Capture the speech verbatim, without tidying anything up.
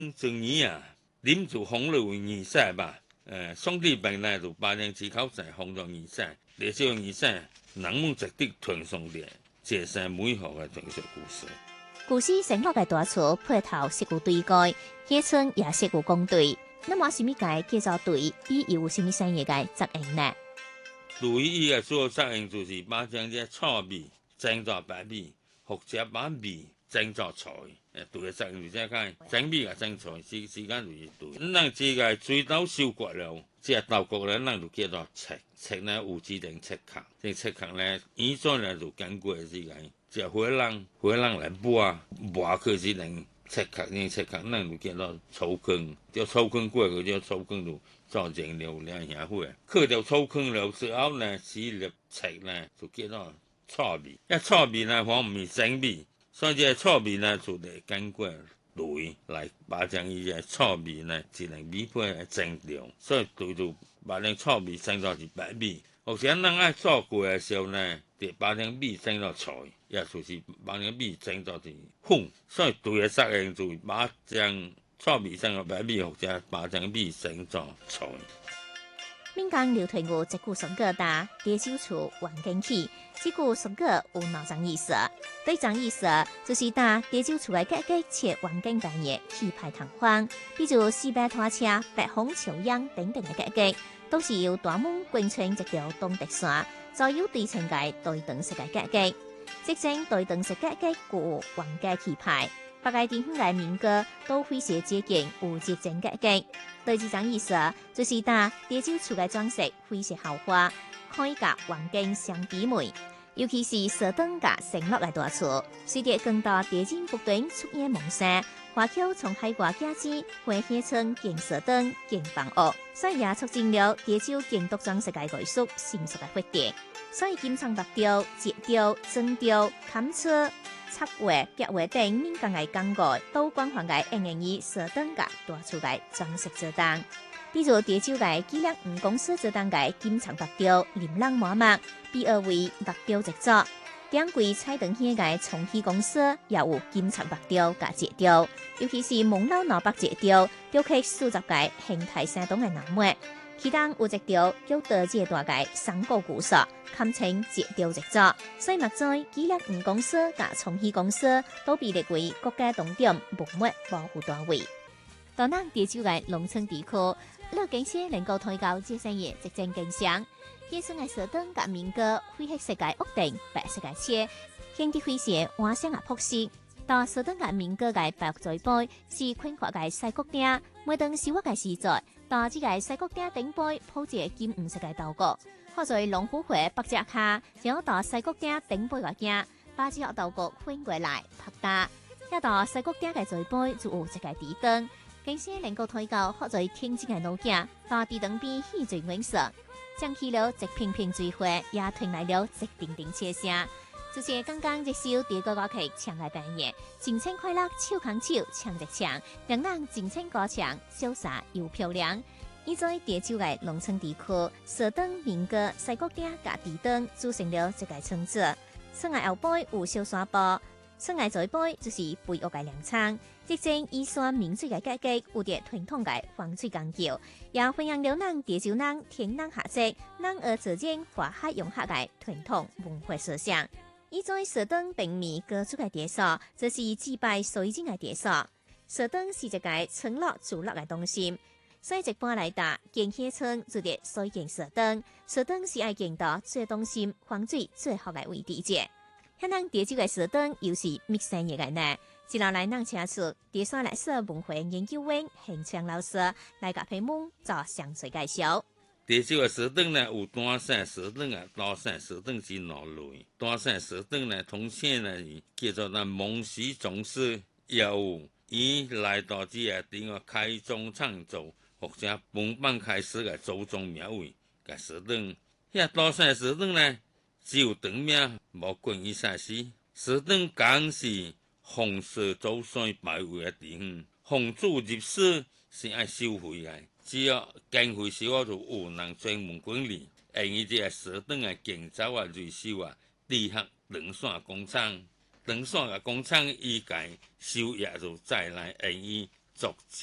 正義啊，啉住紅了為二世吧。誒，兄弟本來就八年之後才紅咗二世，這少二世能唔值得傳頌嘅，這是美好嘅傳說故事。 故事承諾嘅大厝鋪頭設有對蓋，鄉村也設有公隊。那麼什麼解叫做隊？伊有什麼生意嘅責任呢？ 隊伊嘅主要責任就是把將啲糙米整作白米，或者把米整作菜。誒，隊嘅責任就係講整米嘅整菜，時時間就是隊。咱這個水稻收割了，這稻穀咧，咱就叫做切。切呢有指定切殼，這切殼咧，以前咧就經過時間，即係火人火人來磨磨佢只能切殼，呢切殼咱就叫做草坑，叫草坑過去叫草坑就造成了兩下火。去掉草坑了之後呢，洗粒切呢就叫做糙米。一糙米呢，我唔係整米，所以這糙米呢就得經過隊來把將呢隻糙米呢只能米粉嚟整掉，所以隊就把啲糙米整到是白米。或者咱愛做過嘅時候呢，就把啲米整到菜，也就是把啲米整到是粉。所以隊嘅責任就把將糙米整到白米，或者把將米整到菜。 閩江流傳有一句俗語打地少厝環境起，這句俗語有哪種意思？第一種意思就是打地少厝嘅格局設環境大熱，氣派堂皇，比如四百拖車、白虹朝陽等等嘅格局，都是由大門貫穿一條東德線，再有對稱嘅對等式嘅格局。即種對等式格局具有皇家氣派，各個地方嘅民歌都非常接近有這種格局。第二種意思就是打地少厝嘅裝飾非常豪華，可以甲環境相媲美。尤其是趖燈甲承諾嘅大厝，隨着更多地震不斷出現萌生，華僑從海外寄資回鄉村建趖燈、建房屋，所以也促進了地少建築裝飾嘅藝術迅速嘅發展。所以金昌白雕、折雕、針雕、砍車、插畫、夾畫等閩江嘅工具，都廣泛嘅應用於趖燈甲大厝嘅裝飾做當。比如地少嘅紀念吳公司做當嘅金昌白雕、琳琅滿目，被譽為白雕之作。兩櫃彩燈戲嘅重禧公司也有金昌白雕甲折雕，尤其是蒙老腦白折雕，雕刻數十個形態生動嘅人物。其中有一條叫德姐大嘅三個故事，堪稱折雕之作。所以目前紀念吳公司甲重禧公司都被列為國家重點文物保護單位。到咱地少嘅農村地區，樂景些能夠推高這些嘢直正景象。鄉村嘅趖燈甲民歌，灰黑色嘅屋頂，白色嘅車，顯得非常晚上嘅樸實。到趖燈甲民歌嘅白嘴杯是寬闊嘅細谷頂，每當收穫嘅時節，到這個細谷頂頂杯鋪着金黃色嘅稻穀，好在龍虎會北隻下，然後到細谷頂頂杯嘅鏡，把這個稻穀翻過來拍打。一到細谷頂嘅嘴杯就有一個地燈，景些能夠推高，好在天際嘅路徑，到地燈邊起最穩實。將起了一片片水花，也傳來了一叮叮車聲。就是剛剛這首地歌歌曲唱來扮演，盡情快樂，手牽手唱一唱，讓人盡情歌唱，瀟灑又漂亮。依在地少嘅農村地區，趖燈民歌、細谷頂甲地燈組成了一個村子。村嘅後背有小山坡，村嘅左背就是肥沃嘅糧倉。即種以山明水嘅格局，有着傳統嘅風水講究，也弘揚了咱地少人天人合作、人而自然和諧融合嘅傳統文化思想。依在趖燈平面各處嘅地數，就是祭拜水晶嘅地數。趖燈是一個村落聚落嘅中心，所以一般來打建鄉村就得水建趖燈。趖燈是愛建到最中心、風水最好嘅位置者。香港地少嘅趖燈又是乜生意嘅呢？接落來，咱請出地山歷史文化研究院現場老師來甲屏幕做詳細介紹。 地少嘅趖燈呢，有單省趖燈啊，大省趖燈是兩類。大省趖燈呢，通稱呢叫做咱蒙氏宗師，有伊來到這個地方開宗創造或者本班開始嘅祖宗廟位嘅趖燈。遐大省趖燈呢，只有燈名，無關於啥事。趖燈講是風水祖先拜會嘅地方，風主入室是愛收費嘅，只要經費少就有人專門管理。因為這個趖燈嘅建造啊、維修啊，地下燈線工廠，燈線嘅工廠伊家收益就再來，因為作。